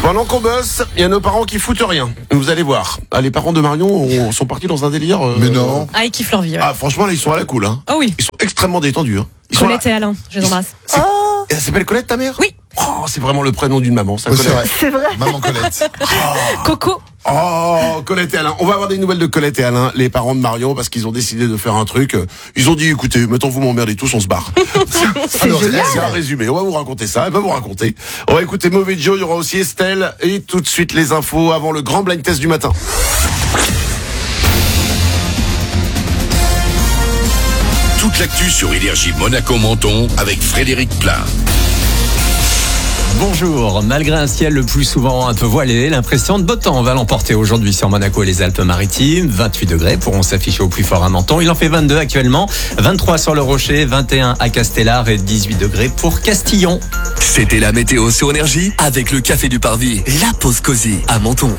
Pendant qu'on bosse, il y a nos parents qui foutent rien. Vous allez voir. Ah, les parents de Marion sont partis dans un délire. Mais non. Ah, ils kiffent leur vie. Ouais. Ah, franchement, là, ils sont à la cool. Hein. Oh oui. Ils sont extrêmement détendus. Hein. Colette et Alain, je les embrasse. Elle s'appelle Colette, ta mère? Oui. Oh, c'est vraiment le prénom d'une maman, ça, Oui, Colette. c'est vrai. Maman Colette. Coco. Oh, Colette et Alain. On va avoir des nouvelles de Colette et Alain, les parents de Marion, parce qu'ils ont décidé de faire un truc. Ils ont dit, écoutez, mettons vous m'emmerdez tous, on se barre. Alors, C'est un résumé. On va vous raconter ça. Elle va vous raconter. On va écouter Mauvais Joe. Il y aura aussi Estelle. Et tout de suite, les infos avant le grand blind test du matin. Toute l'actu sur Énergie Monaco-Menton avec Frédéric Plat. Bonjour, malgré un ciel le plus souvent un peu voilé, l'impression de beau temps va l'emporter aujourd'hui sur Monaco et les Alpes-Maritimes. 28 degrés pourront s'afficher au plus fort à Menton. Il en fait 22 actuellement, 23 sur le Rocher, 21 à Castellar et 18 degrés pour Castillon. C'était la météo sur Énergie avec le Café du Parvis, la pause cosy à Menton.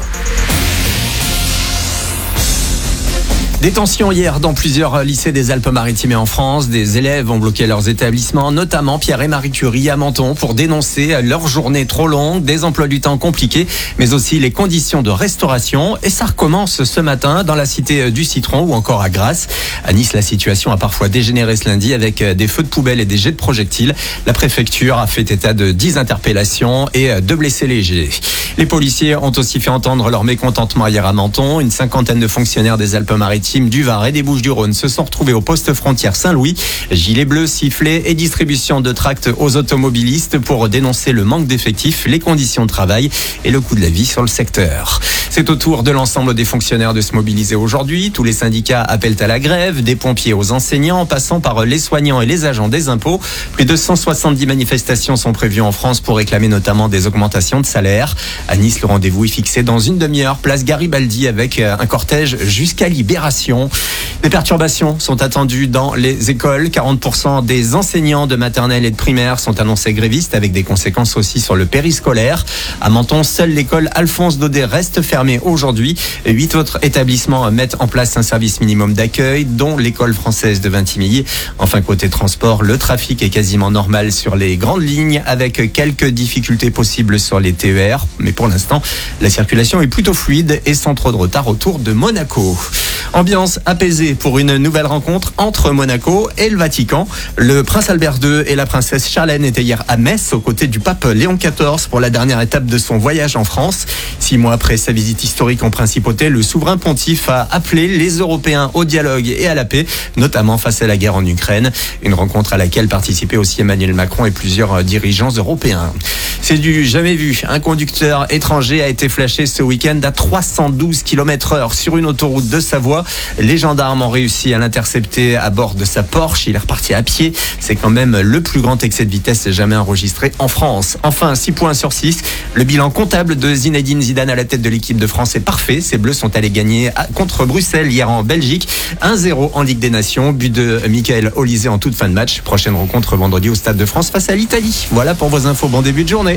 Des tensions hier dans plusieurs lycées des Alpes-Maritimes et en France. Des élèves ont bloqué leurs établissements, notamment Pierre et Marie Curie à Menton, pour dénoncer leur journée trop longue, des emplois du temps compliqués, mais aussi les conditions de restauration. Et ça recommence ce matin dans la cité du Citron ou encore à Grasse. À Nice, la situation a parfois dégénéré ce lundi avec des feux de poubelle et des jets de projectiles. La préfecture a fait état de 10 interpellations et 2 blessés légers. Les policiers ont aussi fait entendre leur mécontentement hier à Menton. Une cinquantaine de fonctionnaires des Alpes-Maritimes, du Var et des Bouches-du-Rhône se sont retrouvés au poste frontière Saint-Louis. Gilets bleus, sifflets et distribution de tracts aux automobilistes pour dénoncer le manque d'effectifs, les conditions de travail et le coût de la vie sur le secteur. C'est au tour de l'ensemble des fonctionnaires de se mobiliser aujourd'hui. Tous les syndicats appellent à la grève, des pompiers aux enseignants, en passant par les soignants et les agents des impôts. Plus de 170 manifestations sont prévues en France pour réclamer notamment des augmentations de salaire. À Nice, le rendez-vous est fixé dans une demi-heure, place Garibaldi, avec un cortège jusqu'à Libération. Des perturbations sont attendues dans les écoles. 40% des enseignants de maternelle et de primaire sont annoncés grévistes, avec des conséquences aussi sur le périscolaire. À Menton, seule l'école Alphonse Daudet reste fermée aujourd'hui. 8 autres établissements mettent en place un service minimum d'accueil, dont l'école française de Vintimille. Enfin, côté transport, le trafic est quasiment normal sur les grandes lignes, avec quelques difficultés possibles sur les TER. Mais pour l'instant, la circulation est plutôt fluide et sans trop de retard autour de Monaco. Ambiance apaisée pour une nouvelle rencontre entre Monaco et le Vatican. Le prince Albert II et la princesse Charlène étaient hier à Metz aux côtés du pape Léon XIV pour la dernière étape de son voyage en France. 6 mois après sa visite historique en principauté, le souverain pontife a appelé les Européens au dialogue et à la paix, notamment face à la guerre en Ukraine. Une rencontre à laquelle participaient aussi Emmanuel Macron et plusieurs dirigeants européens. C'est du jamais vu. Un conducteur étranger a été flashé ce week-end à 312 km/h sur une autoroute de Savoie. Les gendarmes ont réussi à l'intercepter à bord de sa Porsche. Il est reparti à pied. C'est quand même le plus grand excès de vitesse jamais enregistré en France. Enfin, 6 points sur 6. Le bilan comptable de Zinedine Zidane à la tête de l'équipe de France est parfait. Ces Bleus sont allés gagner contre Bruxelles hier en Belgique. 1-0 en Ligue des Nations. But de Michael Olysée en toute fin de match. Prochaine rencontre vendredi au Stade de France face à l'Italie. Voilà pour vos infos. Bon début de journée.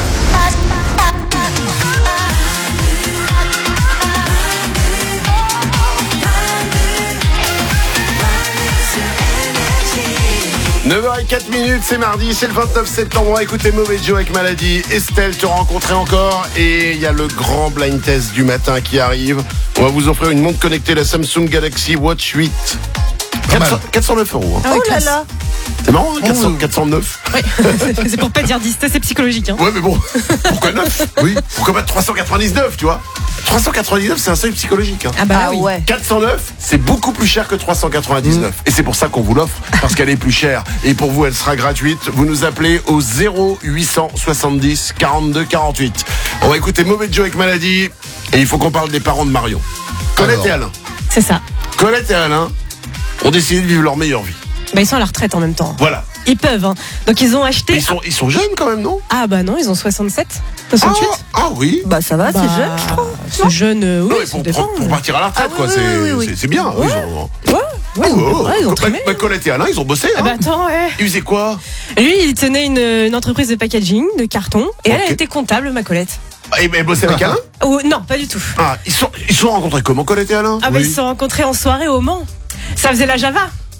« 9h04, c'est mardi, c'est le 29 septembre. On va écouter Mauvais Joe avec Maladie. Estelle te rencontrer encore. Et il y a le grand blind test du matin qui arrive. On va vous offrir une montre connectée, la Samsung Galaxy Watch 8. 409 €. Hein. Ah oui, classe. Là. C'est marrant, hein, 409. Oui, c'est pour pas dire 10, c'est psychologique. Hein. Ouais, mais bon, pourquoi 9? Oui, pourquoi pas 399, tu vois? 399, c'est un seuil psychologique. Hein. Ah bah oui. Ouais. 409, c'est beaucoup plus cher que 399. Et c'est pour ça qu'on vous l'offre, parce qu'elle est plus chère. Et pour vous, elle sera gratuite. Vous nous appelez au 0870 42 48. On va écouter Mauvais Joe avec Maladie. Et il faut qu'on parle des parents de Marion. Colette et Alain. C'est ça. Colette et Alain ont décidé de vivre leur meilleure vie. Bah, ils sont à la retraite en même temps. Voilà. Ils peuvent. Hein. Donc ils ont acheté. Ils sont jeunes quand même, non? Ah bah non, ils ont 67, 68. Ah oui. Bah ça va, c'est jeune, je trouve. C'est jeune, oui, Non, mais ça dépend. pour partir à la retraite, Ah quoi. oui, oui. C'est bien. Ouais. Ouais, ils ont trimé. Colette et Alain, ils ont bossé. Ah bah attends, ouais. Ils faisaient quoi? Lui, il tenait une entreprise de packaging, de carton, et elle a été comptable, ma Colette. Et elle bossait avec Alain? Oh, non, pas du tout. Ah, ils se sont rencontrés comment, Colette et Alain? Ah bah ils se sont rencontrés en soirée au Mans. Ça faisait la Java.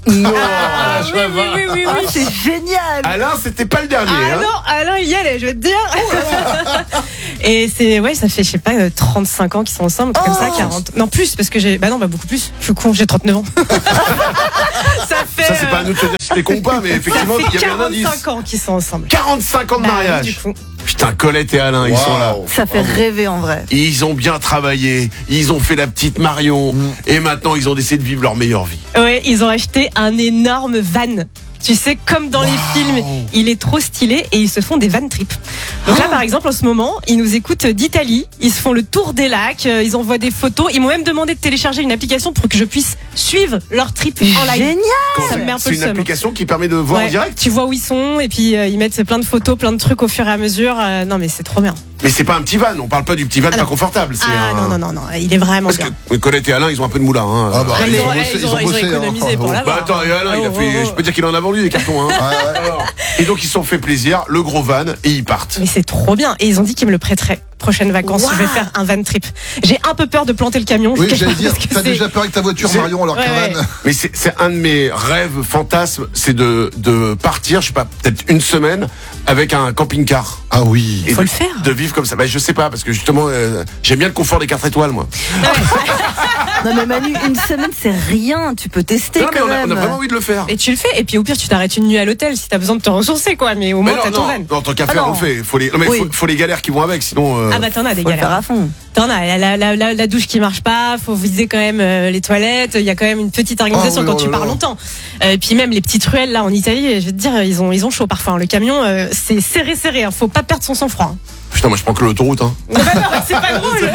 Non. Oui. Ah, c'est génial. Alain, c'était pas le dernier. Ah hein. non, Alain, il y allait, je vais te dire. Et ça fait, je sais pas, 35 ans qu'ils sont ensemble, un truc comme ça, 40. Non, plus, parce que beaucoup plus. Je suis con, j'ai 39 ans. Ça fait. Ça, c'est pas à nous de te dire si t'es con ou pas, mais effectivement, ça il y fait avait un indice. 45 ans qu'ils sont ensemble. 45 ans de Bah oui, mariage. du coup. Putain, Colette et Alain, ils sont là. Ça fait rêver en vrai. Ils ont bien travaillé, ils ont fait la petite Marion, et maintenant ils ont décidé de vivre leur meilleure vie. Ouais, ils ont acheté un énorme van. Tu sais, comme dans les films, il est trop stylé et ils se font des van trips. Donc là, par exemple, en ce moment, ils nous écoutent d'Italie. Ils se font le tour des lacs. Ils envoient des photos. Ils m'ont même demandé de télécharger une application pour que je puisse suivre leur trip en live. Génial. Ça me met un peu C'est le une seum. application qui permet de voir en Ouais, direct. tu vois où ils sont et puis ils mettent plein de photos, plein de trucs au fur et à mesure. Non, mais c'est trop bien. Mais c'est pas un petit van, on parle pas du petit van pas non. confortable. C'est Non, il est vraiment Parce bien. que Colette et Alain, ils ont un peu de moulin. Hein. Ah bah, Non, mais ils ont ouais, bossé, ils ont bossé, économisé hein. pour l'avoir. Bah attends, et Alain, il a fait, je peux dire qu'il en a vendu des cartons. Hein. Alors, et donc ils se sont fait plaisir, le gros van, et ils partent. Mais c'est trop bien. Et ils ont dit qu'ils me le prêteraient. Prochaines vacances, je vais faire un van trip. J'ai un peu peur de planter le camion. Oui, je j'allais cache dire, pas, parce que t'as c'est- déjà peur avec ta voiture, C'est- Marion, alors Ouais, caravane. Mais c'est un de mes rêves fantasmes, c'est de partir, je sais pas, peut-être une semaine avec un camping-car. Ah oui. Et Faut de, le faire. de vivre comme ça. Bah, je sais pas, parce que justement, j'aime bien le confort des 4 étoiles, moi. Non mais Manu, une semaine c'est rien, tu peux tester Non, mais quand on a même. vraiment envie de le faire. Et tu le fais. Et puis au pire, tu t'arrêtes une nuit à l'hôtel si t'as besoin de te ressourcer, quoi. Mais au Mais moins, t'as ton van. non, en tant qu'à Ah faire, non. on le fait. Faut les, non, mais Oui. faut les galères qui vont avec, sinon. Ah bah t'en as des Faut le faire galères. à fond. T'en as la douche qui marche pas, faut viser quand même les toilettes, il y a quand même une petite organisation Ah oui, quand oh tu là pars là. longtemps. Et puis même les petites ruelles là en Italie, je vais te dire, ils ont chaud parfois. Hein. Le camion, c'est serré, hein. Faut pas perdre son sang-froid. Hein. Putain, moi je prends que l'autoroute. Hein. Non, c'est pas drôle.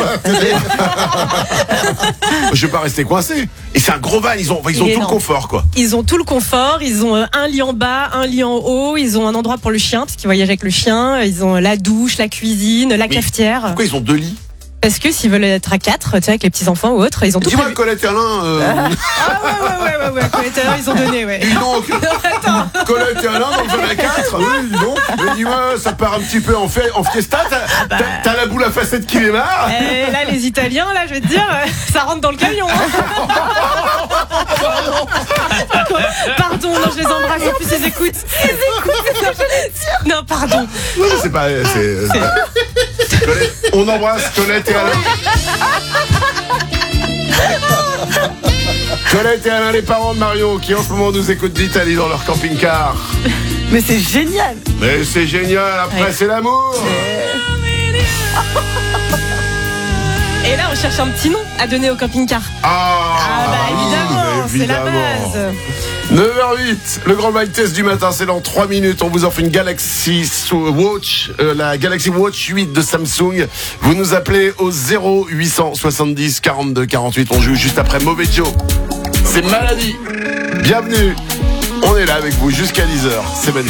Je vais pas rester coincé. Et c'est un gros van, ils ont Il est tout le énorme. confort, quoi. Ils ont tout le confort, ils ont un lit en bas, un lit en haut, ils ont un endroit pour le chien parce qu'ils voyagent avec le chien, ils ont la douche, la cuisine, la cafetière. Pourquoi ils ont 2 lits? Parce que s'ils veulent être à 4, tu sais, avec les petits enfants ou autres, ils ont tout Dis-moi, prévu. Colette et Alain, Ouais, ils ont donné, ouais. dis donc, Colette et Alain dans le van à 4, oui, dis donc. Mais dis-moi, ça part un petit peu en fiesta, t'as la boule à facettes qui démarre. Et là, les Italiens, là, je vais te dire, ça rentre dans le camion. Hein. Pardon, non, je les embrasse, en plus ils écoutent. Non, pardon. Non, mais c'est pas. Colette, on embrasse Colette et Alain. Colette et Alain, les parents de Mario, qui en ce moment nous écoutent d'Italie dans leur camping-car. Mais c'est génial. Mais c'est génial, après Ouais. c'est l'amour. Et là, on cherche un petit nom à donner au camping-car. Ah, Évidemment, c'est la base. 9h08, le grand blind test du matin, c'est dans 3 minutes. On vous offre une Galaxy Watch, la Galaxy Watch 8 de Samsung. Vous nous appelez au 0870 42 48. On joue juste après Mauvais Joe. C'est Maladie. Bienvenue. On est là avec vous jusqu'à 10h. C'est Manu.